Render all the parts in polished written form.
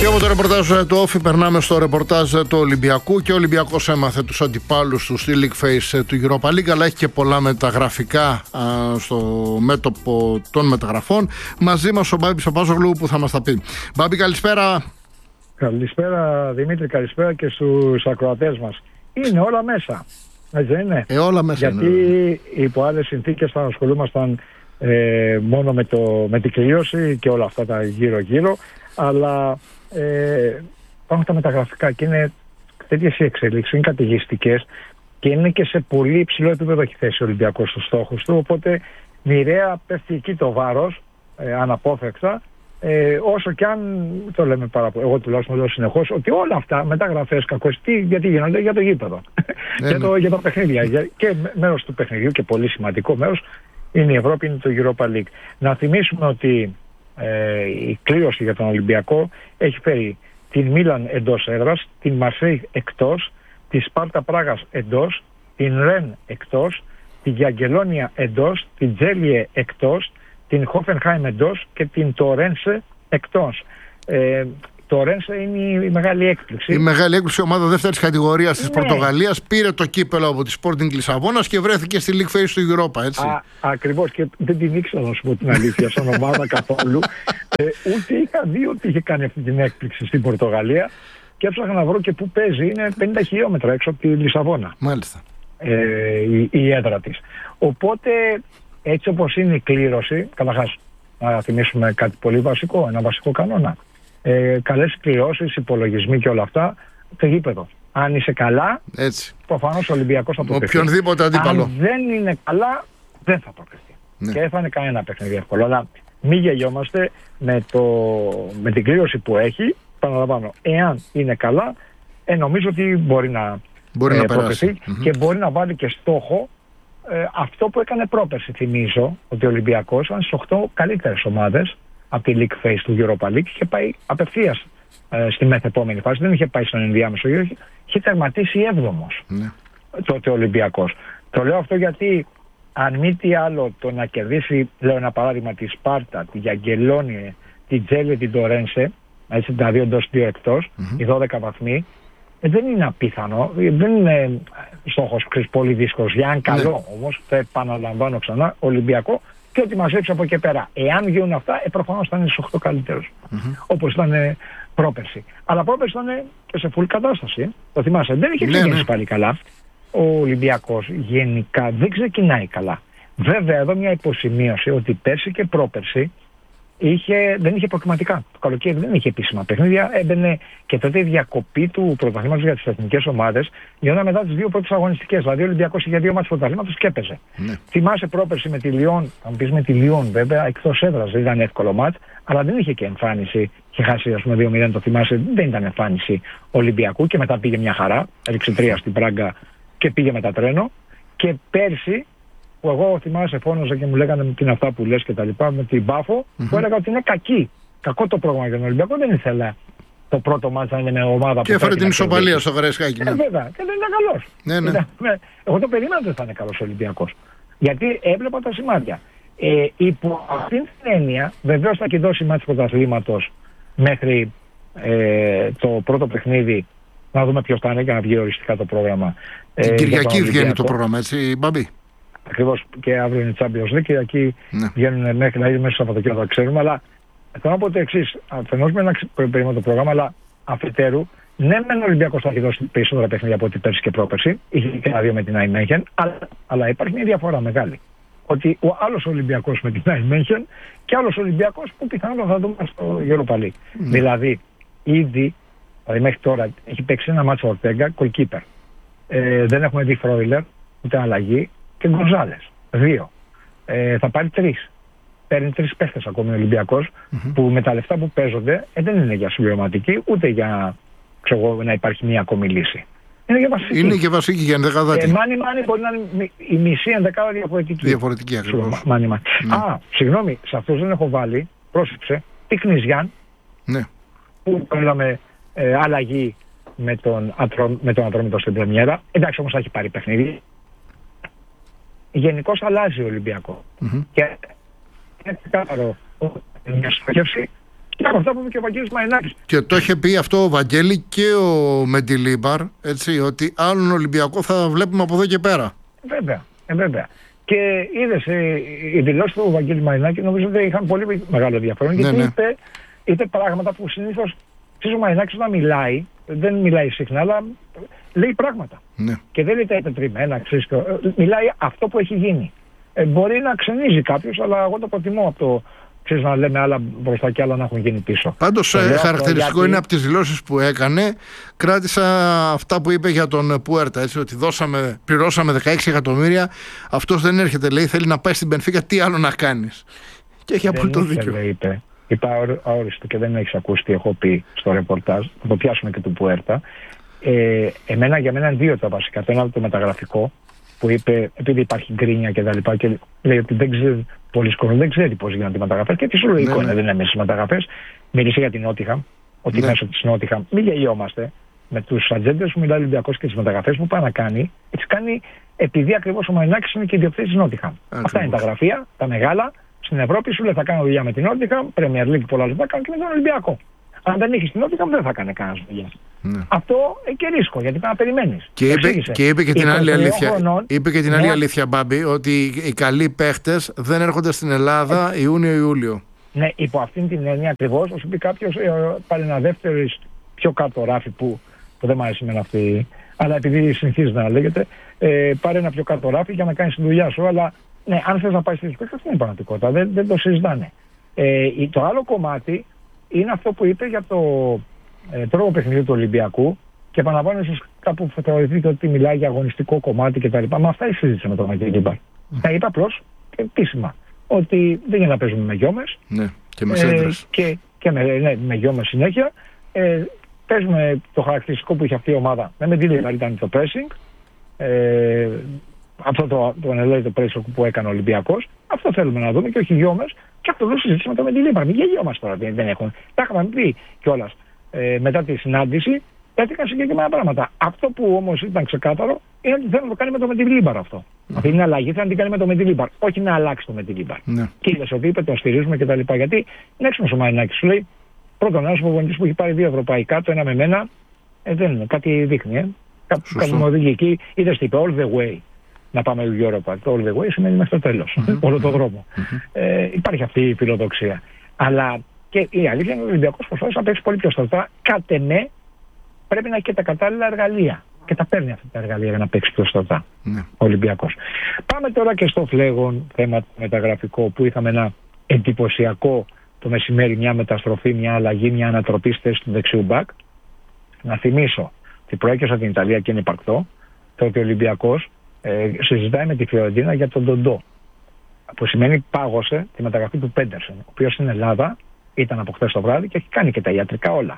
Και από το ρεπορτάζ του Όφη περνάμε στο ρεπορτάζ του Ολυμπιακού. Και ο Ολυμπιακός έμαθε τους αντιπάλους του στη League Phase του Europa League, αλλά έχει και πολλά μεταγραφικά στο μέτωπο των μεταγραφών. Μαζί μας ο Μπάμπης Παπάζογλου που θα μας τα πει. Μπάμπη, καλησπέρα. Καλησπέρα Δημήτρη, καλησπέρα και στους ακροατές μας. Είναι όλα μέσα, έτσι δεν είναι? Όλα μέσα. Γιατί είναι. υπό άλλες συνθήκες θα ασχολούμασταν μόνο με την κλήρωση και όλα αυτά τα γύρω-γύρω, αλλά υπάρχουν τα μεταγραφικά και είναι τέτοιες οι εξελίξεις, είναι καταιγιστικές και είναι και σε πολύ υψηλό επίπεδο έχει θέσει ο Ολυμπιακός στους στόχους του, οπότε μοιραία πέφτει εκεί το βάρος, αναπόφευκτα, όσο και αν το λέμε εγώ τουλάχιστον λέω συνεχώς ότι όλα αυτά μεταγραφές κακοστοί γιατί γίνονται? Για το γήπεδο, για τα παιχνίδια, και μέρος του παιχνιδιού και πολύ σημαντικό μέρος είναι η Ευρώπη, είναι το Europa League. Να θυμίσουμε ότι η κλήρωση για τον Ολυμπιακό έχει φέρει την Μίλαν εντός έδρας, την Μαρσέη εκτός, τη Σπάρτα Πράγας εντός, την Ρεν εκτός, την Γιαγκελόνια εντός, την Τζέλιε εκτός, την Χόφενχάιμ εντός και την Τορένσε εκτός. Το Ρένσε είναι η μεγάλη έκπληξη. Η μεγάλη έκπληξη, ομάδα δεύτερης κατηγορίας της Πορτογαλίας, πήρε το κύπελο από τη Sporting Λισαβόνας και βρέθηκε στη League Phase του Europa, έτσι. Ακριβώς, και δεν την ήξερα να σου πω την αλήθεια σαν ομάδα καθόλου. Ούτε είχα δει ότι είχε κάνει αυτή την έκπληξη στην Πορτογαλία και έψαχνα να βρω και πού παίζει. Είναι 50 χιλιόμετρα έξω από τη Λισαβόνα. Μάλιστα. Η έδρα της. Οπότε, έτσι όπως είναι η κλήρωση, καταρχάς να θυμίσουμε κάτι πολύ βασικό, ένα βασικό κανόνα. Καλές κληρώσεις, υπολογισμοί και όλα αυτά, το γήπεδο. Αν είσαι καλά, προφανώς ο Ολυμπιακός θα προκριθεί. Οποιονδήποτε αντίπαλο. Αν δεν είναι καλά, δεν θα προκριθεί. Ναι. Και δεν θα είναι κανένα παιχνίδι εύκολο. Αλλά μην γελιόμαστε με την κλήρωση που έχει. Παραλαμβάνω, εάν είναι καλά, νομίζω ότι μπορεί να προκριθεί και μπορεί να βάλει και στόχο αυτό που έκανε πρόπερση. Θυμίζω ότι ο Ολυμπιακός ήταν στις 8 καλύτερες ομάδες από τη League Phase του Europa League, είχε πάει απευθείας στη μεθεπόμενη φάση, δεν είχε πάει στον ενδιάμεσο γύρο, είχε τερματίσει 7ος τότε ο Ολυμπιακός. Το λέω αυτό γιατί αν μη τι άλλο το να κερδίσει, λέω ένα παράδειγμα, τη Σπάρτα, τη Γιαγκελόνια, τη Τζέλια, την Τορένσε, έτσι τα δύο εντός, δύο εκτός, οι 12 βαθμοί, δεν είναι απίθανο, δεν είναι στόχος πολύ δύσκολος. Για αν καλό όμως, θα επαναλαμβάνω ξανά, Ολυμπιακό και ό,τι μαζέψει από εκεί πέρα. Εάν γίνουν αυτά, προφανώς θα είναι στους 8 καλύτερους. Όπως ήταν πρόπερση. Αλλά πρόπερση ήταν και σε full κατάσταση. Το θυμάσαι, δεν είχε ξεκινήσει πάλι καλά. Ο Ολυμπιακός γενικά δεν ξεκινάει καλά. Βέβαια, εδώ μια υποσημείωση ότι πέρσι και πρόπερση δεν είχε προκριματικά. Το καλοκαίρι δεν είχε επίσημα παιχνίδια. Έμπαινε και τότε η διακοπή του πρωταθλήματος για τις εθνικές ομάδες γινόταν μετά τις δύο πρώτες αγωνιστικές. Δηλαδή ο Ολυμπιακός είχε 2 μάτς πρωταθλήματος και έπαιζε. Θυμάσαι πρόπερση με τη Λιόν, θα μου πεις με τη Λιόν βέβαια, εκτός έδρας δεν ήταν εύκολο μάτς, αλλά δεν είχε και εμφάνιση. Είχε χάσει ας πούμε 2-0, το θυμάσαι, δεν ήταν εμφάνιση Ολυμπιακού και μετά πήγε μια χαρά. Έριξε 3 στην Πράγκα και πήγε μετά τρένο. Και πέρσι, που εγώ θυμάσαι φώναζα και μου λέγανε την αυτά που λες και τα λοιπά με την Πάφο, που έλεγα ότι είναι κακό το πρόγραμμα για τον Ολυμπιακό, δεν ήθελα το πρώτο μάτσα να είναι ομάδα και έφερε την ισοπαλία στο Βαρεσκάκι. Βέβαια, και δεν ήταν καλός. Εγώ το περίμενα ότι θα είναι καλός ο Ολυμπιακός. Γιατί έβλεπα τα σημάδια. Υπό αυτήν την έννοια, βεβαίως θα και δώσει μάτς πρωταθλήματος μέχρι το πρώτο παιχνίδι, να δούμε ποιος θα είναι και να βγει οριστικά το πρόγραμμα. Την Κυριακή βγαίνει το πρόγραμμα, έτσι, Μπαμπή. Ακριβώς, και αύριο είναι Champions League και εκεί βγαίνουν μέχρι να είναι μέσα στο Σαββατοκύριακο, θα ξέρουμε. Αλλά θέλω να πω το εξής: αφενός με ένα περίμενο το πρόγραμμα, αλλά αφετέρου, ναι, μεν ο Ολυμπιακός θα έχει δώσει περισσότερα παιχνίδια από ό,τι πέρσι και πρόπερσι, είχε και ένα 2 με την Νάιμενχεν, αλλά υπάρχει μια διαφορά μεγάλη. Ότι ο άλλος Ολυμπιακός με την Νάιμενχεν και άλλος Ολυμπιακός που πιθανόν θα δούμε στο Europa League. Δηλαδή, ήδη μέχρι τώρα έχει παίξει ένα μάτσο Ορτέγκα, goalkeeper. Δεν έχουμε δει Φρόιλερ, ούτε αλλαγή. Και Γκονζάλες, 2. Θα πάρει 3. Παίρνει 3 παίχτες ακόμη ο Ολυμπιακός, που με τα λεφτά που παίζονται δεν είναι για συμπληρωματική, ούτε για να υπάρχει μια ακόμη λύση. Είναι για βασική. Είναι και βασική για ενδεκαδάτη. Μάνι μπορεί να είναι η μισή ενδεκάδα διαφορετική. Διαφορετική ακριβώς. Συγγνώμη, σε αυτούς δεν έχω βάλει, πρόσεξε, τη Κνιζιάν, που είδαμε αλλαγή με τον Ατρόμητο στην πρεμιέρα. Εντάξει, όμως θα έχει πάρει παιχνίδι. Γενικώς αλλάζει ο Ολυμπιακό. Και είναι ξεκάθαρο μια στόχευση Και από αυτά που είπε και ο Βαγγέλης Μαρινάκης. Και το είχε πει αυτό ο Βαγγέλη και ο Μεντιλίμπαρ, έτσι, ότι άλλον Ολυμπιακό θα βλέπουμε από εδώ και πέρα. Βέβαια. Και είδες, οι δηλώσεις του Βαγγέλη Μαρινάκη νομίζω ότι είχαν πολύ μεγάλο ενδιαφέρον. Γιατί είπε πράγματα που συνήθως ο Μαρινάκης όταν μιλάει, δεν μιλάει συχνά, αλλά λέει πράγματα. Ναι. Και δεν λέει τα υπετριμμένα, μιλάει αυτό που έχει γίνει. Μπορεί να ξενίζει κάποιος, αλλά εγώ το προτιμώ από το να λέμε άλλα μπροστά και άλλα να έχουν γίνει πίσω. Πάντως χαρακτηριστικό είναι από τις δηλώσεις που έκανε, κράτησα αυτά που είπε για τον Πουέρτα, έτσι, ότι πληρώσαμε 16 εκατομμύρια, αυτός δεν έρχεται, λέει, θέλει να πάει στην Μπενφίκα, τι άλλο να κάνεις. Και έχει απόλυτο δίκιο. Είπα αόριστο και δεν έχεις ακούσει τι έχω πει στο ρεπορτάζ, θα το πιάσουμε και του Πουέρτα. Για μένα είναι δύο τα βασικά. Το ένα το μεταγραφικό, που είπε, επειδή υπάρχει γκρίνια και τα λοιπά, και λέει ότι πολλοί κόσμοι δεν ξέρει πώς γίνονται οι μεταγραφές. Και τι λογικό είναι, δεν είναι μέσα στις μεταγραφές. Μίλησε για την Νότιχαμ, ότι μέσω της Νότιχαμ μην γελιόμαστε με τους ατζέντες που μιλάει ο Ολυμπιακός και τις μεταγραφές που πάει να κάνει. Έτσι κάνει επειδή ακριβώς ο Μαρινάκης είναι και ιδιοκτήτης της Νότιχαμ. Αυτά είναι τα γραφεία, τα μεγάλα. Στην Ευρώπη σου λέει θα κάνω δουλειά με την Νότιχαμ, Premier League πολλά λεπτά, κάνω και με τον Ολυμπιακό. Αν δεν έχει την Νότιχαμ δεν θα κάνει κανένα δουλειά. Αυτό και ρίσκο, γιατί πρέπει να περιμένεις. Και είπε και την άλλη αλήθεια. Είπε και την άλλη αλήθεια, Μπάμπη, ότι οι καλοί παίχτες δεν έρχονται στην Ελλάδα Ιούνιο-Ιούλιο. Ναι, υπό αυτήν την έννοια ακριβώς, όσο πει κάποιος, πάρει ένα δεύτερο πιο κάτω ράφι που δεν μου αρέσει με αυτή, αλλά επειδή συνηθίζει να λέγεται, πάρει ένα πιο κάτω ράφι για να κάνεις τη δουλειά σου. Αλλά ναι, αν θες να πάει στις παίχτες, αυτή είναι η πραγματικότητα. Δεν το συζητάνε. Το άλλο κομμάτι είναι αυτό που είπε για το τρόπο παιχνιδιού του Ολυμπιακού, και επαναλαμβάνω, ίσως κάπου θα θεωρηθεί ότι μιλάει για αγωνιστικό κομμάτι κτλ. Μα αυτά η συζήτηση με τον Βαγγέλη. Τα είπα απλώς επίσημα ότι δεν είναι να παίζουμε με γιόμες. Ναι, και με σέντρες. Και με γιόμες συνέχεια. Παίζουμε το χαρακτηριστικό που είχε αυτή η ομάδα. Με την Λίμπαρ ήταν το pressing. Αυτό το ανελέγητο pressing που έκανε ο Ολυμπιακός. Αυτό θέλουμε να δούμε και όχι γιόμες. Και αυτό το συζήτησαμε με την Λίμπαρ. Μην γελιόμαστε τώρα, δεν έχουν. Τα είχαμε πει κιόλας. Μετά τη συνάντηση έθηκαν συγκεκριμένα πράγματα. Αυτό που όμως ήταν ξεκάθαρο είναι ότι θέλει να το κάνει με το Μεντιλίμπαρ αυτό. Αυτή είναι αλλαγή, θέλει να την κάνει με το Μεντιλίμπαρ. Όχι να αλλάξει το Μεντιλίμπαρ. Και είδες ότι είπε, τον στηρίζουμε κτλ. Γιατί είναι έξυπνος ο Μαρινάκης, σου λέει, πρώτον ένας προπονητής που έχει πάρει 2 ευρωπαϊκά, το ένα με μένα, δεν είναι, κάτι δείχνει. Κάτι μου οδηγεί εκεί, είδες τι είπε, all the way. Να πάμε Europa. Το all the way σημαίνει μέχρι το τέλος. Όλο το δρόμο. Υπάρχει αυτή η φιλοδοξία. Αλλά και η αλήθεια είναι ότι ο Ολυμπιακός προσπαθεί να παίξει πολύ πιο στρατά. Κατ' εμέ πρέπει να έχει και τα κατάλληλα εργαλεία. Και τα παίρνει αυτά τα εργαλεία για να παίξει πιο στρατά ο Ολυμπιακός. Πάμε τώρα και στο φλέγον θέμα μεταγραφικό, που είχαμε ένα εντυπωσιακό το μεσημέρι, μια μεταστροφή, μια αλλαγή, μια ανατροπή στη θέση του δεξιού μπακ. Να θυμίσω ότι προέκυψε από την Ιταλία και είναι υπαρκτό το ότι ο Ολυμπιακός συζητάει με τη Φιωρεντίνα για τον Ντοντό. Που σημαίνει πάγωσε τη μεταγραφή του Πέντερσεν, ο οποίος στην Ελλάδα ήταν από χθες το βράδυ και έχει κάνει και τα ιατρικά όλα.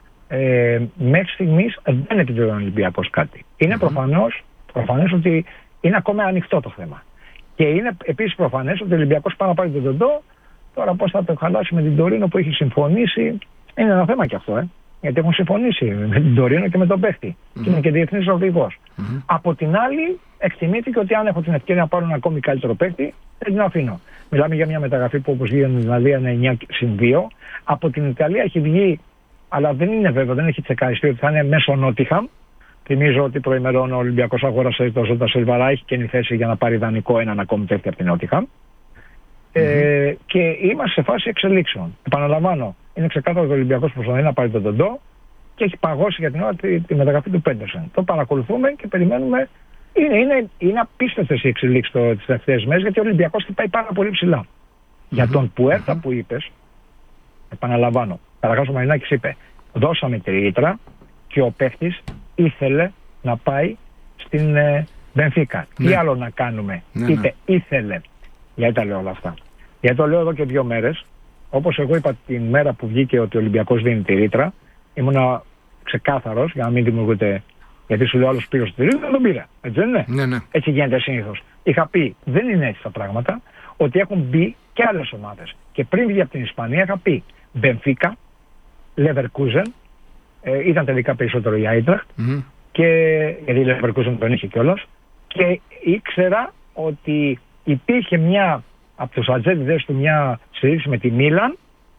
Μέχρι στιγμής δεν επιβεβαιώνει ο Ολυμπιακός κάτι. Είναι προφανές ότι είναι ακόμα ανοιχτό το θέμα. Και είναι επίσης προφανές ότι ο Ολυμπιακός πάει να πάρει τον Ντοντό. Τώρα πώς θα το χαλάσει με την Τωρίνο που έχει συμφωνήσει, είναι ένα θέμα και αυτό. Γιατί έχουν συμφωνήσει με την Τωρίνο και με τον παίχτη. Και είναι και διεθνής οδηγός. Από την άλλη, εκτιμήθηκε ότι αν έχω την ευκαιρία να πάρω ένα ακόμη καλύτερο παίχτη, δεν την αφήνω. Μιλάμε για μια μεταγραφή που όπως βγήκε δηλαδή είναι 9-2. Από την Ιταλία έχει βγει, αλλά δεν είναι βέβαιο, δεν έχει τσεκαριστεί ότι θα είναι μέσω Νότιχαμ. Θυμίζω ότι προημερών ο Ολυμπιακός αγόρασε το Ζώτα Σελβαρά, έχει καινή θέση για να πάρει δανεικό έναν ακόμη παίχτη από την Νότιχαμ. Και είμαστε σε φάση εξελίξεων. Επαναλαμβάνω, είναι ξεκάθαρο ότι ο Ολυμπιακός προσπαθεί να πάρει τον Ντοντό και έχει παγώσει για την ώρα τη μεταγραφή του Πέντερσεν. Το παρακολουθούμε και περιμένουμε. Είναι απίστευτες οι εξελίξεις τις τελευταίες μέρες, γιατί ο Ολυμπιακός χτυπάει πάρα πολύ ψηλά. Για τον Πουέρτα που είπες, επαναλαμβάνω, καταρχάς ο Μαρινάκης είπε, δώσαμε τη ρήτρα και ο παίχτης ήθελε να πάει στην Μπενφίκα. Τι άλλο να κάνουμε, είπε, ήθελε. Γιατί τα λέω όλα αυτά? Γιατί το λέω εδώ και 2 μέρες. Όπως εγώ είπα την μέρα που βγήκε ότι ο Ολυμπιακός δίνει τη ρήτρα, ήμουνα ξεκάθαρος για να μην δημιουργούνται. Γιατί σου λέω άλλος πήρε τη ρήτρα, δεν τον πήρε. Έτσι δεν είναι? Ναι. Έτσι γίνεται συνήθως. Είχα πει, δεν είναι έτσι τα πράγματα, ότι έχουν μπει και άλλες ομάδες. Και πριν βγει από την Ισπανία, είχα πει Μπενφίκα, Λεβερκούζεν, ήταν τελικά περισσότερο η Άιντραχτ, γιατί η Λεβερκούζεν τον είχε κιόλας, και ήξερα ότι υπήρχε μια από τους ατζέντιδες του μια συζήτηση με τη Μίλαν,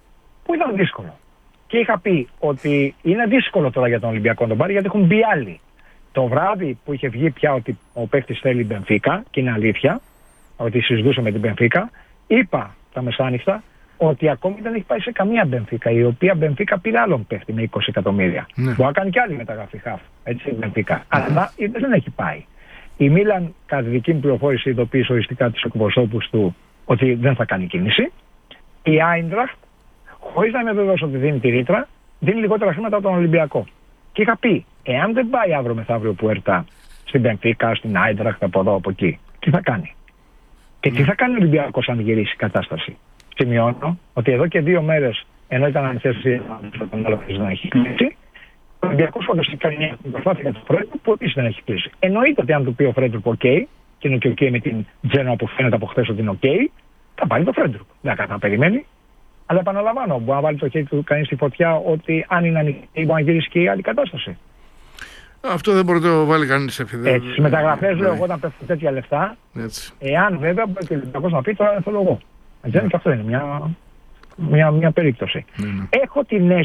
που ήταν δύσκολο. Και είχα πει ότι είναι δύσκολο τώρα για τον Ολυμπιακό να τον πάρει, γιατί έχουν μπει άλλοι. Το βράδυ που είχε βγει πια ότι ο παίκτης θέλει Μπενφίκα, και είναι αλήθεια, ότι συζητούσε με την Μπενφίκα, είπα τα μεσάνυχτα ότι ακόμη δεν έχει πάει σε καμία Μπενφίκα, η οποία Μπενφίκα πήρε άλλον παίκτη με 20 εκατομμύρια. Ναι. Μπορεί να κάνει και άλλη μεταγραφή χαφ, έτσι, Μπενφίκα. Αλλά δεν έχει πάει. Η Μίλαν, κατά τη δική μου πληροφόρηση, ειδοποίησε οριστικά τους εκπροσώπους του ότι δεν θα κάνει κίνηση. Η Άιντραχτ, χωρίς να είμαι βέβαιος ότι δίνει τη ρήτρα, δίνει λιγότερα χρήματα από τον Ολυμπιακό. Και είχα πει, εάν δεν πάει αύριο μεθαύριο Πουέρτα στην Μπενφίκα, στην Άιντραχτ, από εδώ, από εκεί, τι θα κάνει? Και τι θα κάνει ο Ολυμπιακός αν γυρίσει η κατάσταση? Σημειώνω ότι εδώ και 2 μέρες, ενώ ήταν ανηθέσει τον άλλο να έχει κλείσει, ο Ολυμπιακός όντως κάνει μια προσπάθεια για τον Φρέντρουκ που επίσης δεν έχει κλείσει. Εννοείται ότι αν του πει ο Φρέντρουκ OK, και είναι και OK με την Τζένοα που φαίνεται από χθες ότι είναι OK, θα πάρει το Φρέντρουκ. Δεν θα περιμένει. Αλλά επαναλαμβάνω, μπορεί να βάλει το χέρι του κανείς στη φωτιά ότι αν είναι ανοιχτή, μπορεί να γυρίσει και η άλλη κατάσταση. Αυτό δεν μπορεί να το βάλει κανείς έτσι. Στις μεταγραφές, λέω εγώ, όταν πέφτουν τέτοια λεφτά, έτσι. Εάν βέβαια μπορεί και ο Ολυμπιακός να πει τώρα δεν θέλω εγώ. Έτσι, και αυτό είναι μια περίπτωση. Έχω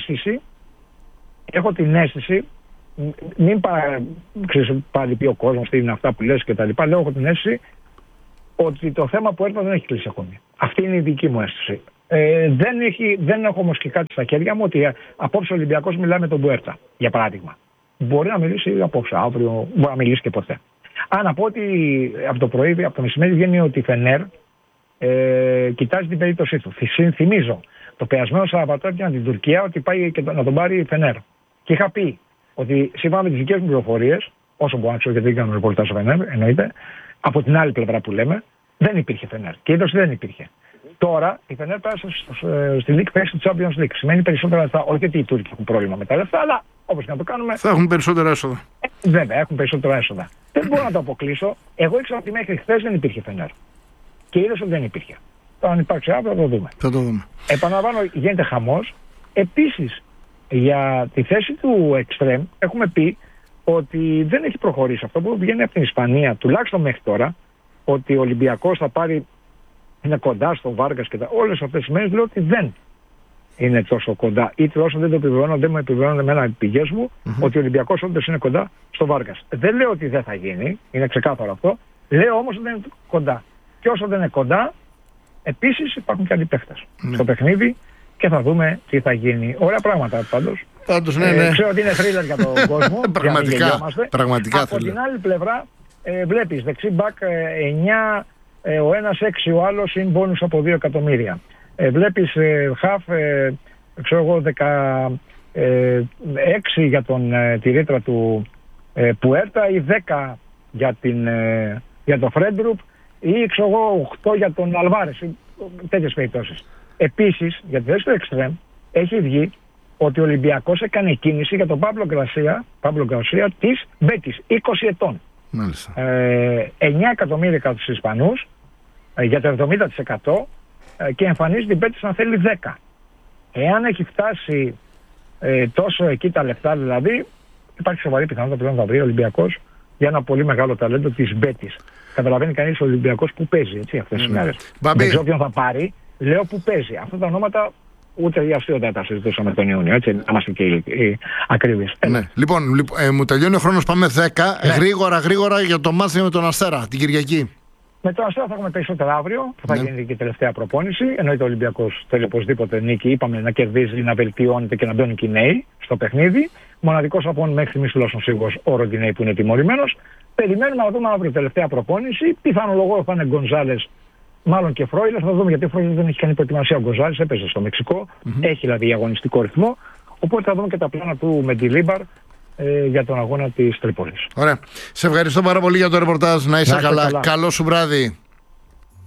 την αίσθηση, μην παραλυπεί ο κόσμος τι είναι αυτά που λες και τα λοιπά, λέω, έχω την αίσθηση ότι το θέμα που έρθα δεν έχει κλείσει ακόμη. Αυτή είναι η δική μου αίσθηση. Δεν έχω όμως και κάτι στα χέρια μου ότι απόψε ο Ολυμπιακός μιλάει με τον Πουέρτα, για παράδειγμα. Μπορεί να μιλήσει απόψε, αύριο, μπορεί να μιλήσει και ποτέ. Να πω ότι από το πρωί, από το μεσημέρι βγαίνει ότι η Φενέρ κοιτάζει την περίπτωσή του. Θυμίζω, το περασμένο Σαββατό έπιανε την Τουρκία ότι πάει και να τον πάρει η Φενέρ. Και είχα πει ότι σύμφωνα με τις δικές μου πληροφορίες, όσο μπορώ να ξέρω γιατί δεν κάνω ρεπορτάζ στο Φενέρ, εννοείται, από την άλλη πλευρά που λέμε, δεν υπήρχε Φενέρ. Και είδος δεν υπήρχε. Τώρα η Φενέρ πέρασε στη League Phase του Champions League. Σημαίνει περισσότερα λεφτά, όχι γιατί οι Τούρκοι έχουν πρόβλημα με τα λεφτά, αλλά όπως και να το κάνουμε. Θα έχουν περισσότερα έσοδα. Βέβαια, έχουν περισσότερα έσοδα. Δεν μπορώ να το αποκλείσω. Εγώ ήξερα ότι μέχρι χθες δεν υπήρχε Φενέρ. Και είδος ότι δεν υπήρχε. Τώρα αν υπάρξει αύριο θα το δούμε. Επαναλαμβάνω, γίνεται χαμός. Επίσης, για τη θέση του Εκστρέμ έχουμε πει ότι δεν έχει προχωρήσει αυτό που βγαίνει από την Ισπανία, τουλάχιστον μέχρι τώρα, ότι ο Ολυμπιακός θα πάρει, είναι κοντά στο Βάργας και όλες αυτές τις μέρες λέω ότι δεν είναι τόσο κοντά. Ή τουλάχιστον δεν το επιβεβαιώνω, δεν μου επιβεβαιώνουν εμένα οι πηγές μου ότι ο Ολυμπιακός όντως είναι κοντά στο Βάργας. Δεν λέω ότι δεν θα γίνει, είναι ξεκάθαρο αυτό. Λέω όμως ότι δεν είναι κοντά. Και όσο δεν είναι κοντά, επίσης υπάρχουν και άλλοι παίχτες στο παιχνίδι και θα δούμε τι θα γίνει. Ωραία πράγματα πάντως. Ναι. Ξέρω ότι είναι thriller για τον κόσμο. Πραγματικά. Από την άλλη πλευρά βλέπεις δεξί μπακ 9, ο ένας 6, ο άλλος είναι μπόνους από 2 εκατομμύρια. Βλέπεις χαφ, ξέρω εγώ, 16 για τη ρήτρα του Πουέρτα ή 10 για το Φρέντρουκ ή ξέρω εγώ 8 για τον Αλβάρες, τέτοιες περιπτώσεις. Επίσης, για τη θέση του Εκστρέμ έχει βγει ότι ο Ολυμπιακός έκανε κίνηση για τον Παύλο Γκαρσία της Μπέτης, 20 ετών. 9 εκατομμύρια κατά τους Ισπανούς για το 70% και εμφανίζει την Μπέτης να θέλει 10. Εάν έχει φτάσει τόσο εκεί τα λεφτά, δηλαδή υπάρχει σοβαρή πιθανότητα πλέον να βρει ο Ολυμπιακός για ένα πολύ μεγάλο ταλέντο της Μπέτης. Καταλαβαίνει κανείς ο Ολυμπιακός που παίζει αυτές τις μέρες. Δεν ξέρω ποιον θα πάρει, λέω που παίζει. Αυτά τα ονόματα ούτε για αστείο δεν τα συζητούσαμε τον Ιούνιο, έτσι, να είμαστε και ακρίβειες. Ναι. Λοιπόν, μου τελειώνει ο χρόνος, πάμε 10. Ναι. Γρήγορα για το μάτς με τον Αστέρα την Κυριακή. Με τον Αστέρα θα έχουμε περισσότερα αύριο, θα γίνει και η τελευταία προπόνηση. Εννοείται ο Ολυμπιακός θέλει οπωσδήποτε νίκη. Είπαμε να κερδίζει, να βελτιώνεται και να μπαίνουν και οι νέοι στο παιχνίδι. Μοναδικός από μέχρι στιγμής τουλάχιστον σίγουρος ο Ροντινέη που είναι τιμωρημένος. Περιμένουμε να δούμε αύριο τελευταία προπόνηση. Πιθανολογώ θα είναι Γκονζάλες, μάλλον και Φρόιλερ. Θα δούμε γιατί ο Φρόιλερ δεν έχει κάνει προετοιμασία. Ο Γκονζάλες έπαιζε στο Μεξικό. Έχει δηλαδή αγωνιστικό ρυθμό. Οπότε θα δούμε και τα πλάνα του με τη Λίμπαρ για τον αγώνα της Τρίπολης. Ωραία. Σε ευχαριστώ πάρα πολύ για το ρεπορτάζ. Να είσαι καλά. Καλό σου βράδυ.